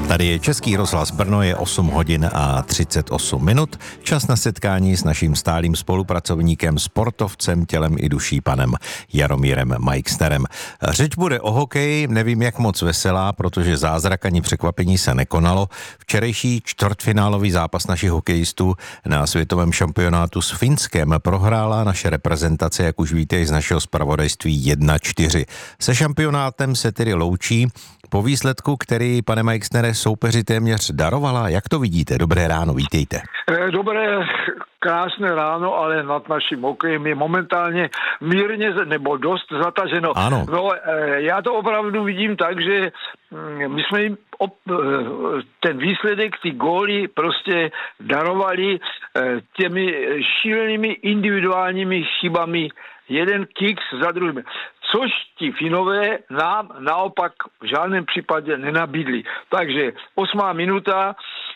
Tady je Český rozhlas Brno, je 8 hodin a 38 minut. Čas na setkání s naším stálým spolupracovníkem, sportovcem, tělem i duší, panem Jaromírem Majksterem. Řeč bude o hokeji, nevím jak moc veselá, protože zázrak ani překvapení se nekonalo. Včerejší čtvrtfinálový zápas našich hokejistů na světovém šampionátu s Finskem prohrála naše reprezentace, jak už víte, z našeho zpravodajství 1-4. Se šampionátem se tedy loučí po výsledku, který, pane Majkstere, soupeři téměř darovala. Jak to vidíte? Dobré ráno, vítejte. Dobré, krásné ráno, ale nad naším hokejem je momentálně mírně nebo dost zataženo. Ano. No, já to opravdu vidím tak, že my jsme jim ten výsledek, ty góly prostě darovali těmi šílenými individuálními chybami, jeden kick za druhým. Což ti Finové nám naopak v žádném případě nenabídli. Takže 8. minuta,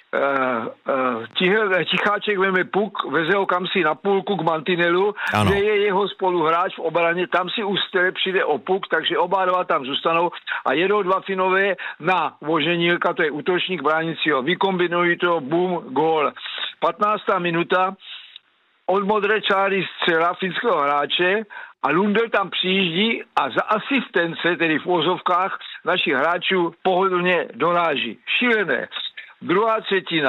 Ticháček veme puk, veze ho kam si na půlku k mantinelu, ano, kde je jeho spoluhráč v obraně, tam si ústele přijde o puk, takže oba dva tam zůstanou a jedou dva Finové na Voženílka, to je útočník bránícího, vykombinují to, bum, gól. 15. minuta, od modré čáry střela finského hráče a Lundell tam přijíždí a za asistence, tedy v ozovkách, našich hráčů pohodlně doráží. Šílené. Druhá třetina.